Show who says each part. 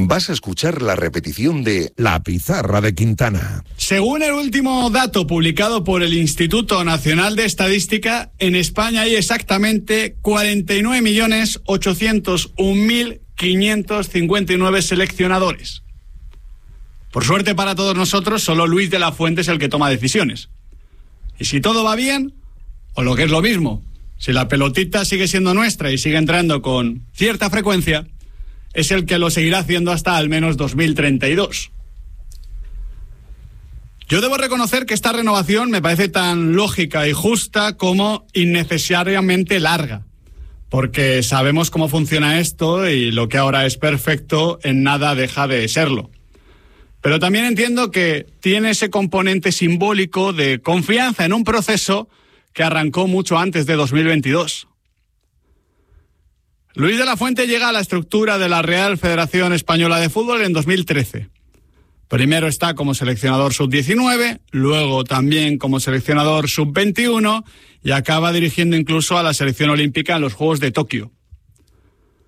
Speaker 1: vas a escuchar la repetición de La Pizarra de Quintana.
Speaker 2: Según el último dato publicado por el Instituto Nacional de Estadística, en España hay exactamente 49.801.559 seleccionadores. Por suerte para todos nosotros, solo Luis de la Fuente es el que toma decisiones. Y si todo va bien, o lo que es lo mismo, si la pelotita sigue siendo nuestra y sigue entrando con cierta frecuencia, es el que lo seguirá haciendo hasta al menos 2032. Yo debo reconocer que esta renovación me parece tan lógica y justa como innecesariamente larga, porque sabemos cómo funciona esto y lo que ahora es perfecto en nada deja de serlo. Pero también entiendo que tiene ese componente simbólico de confianza en un proceso que arrancó mucho antes de 2022. Luis de la Fuente llega a la estructura de la Real Federación Española de Fútbol en 2013. Primero está como seleccionador sub-19, luego también como seleccionador sub-21 y acaba dirigiendo incluso a la selección olímpica en los Juegos de Tokio.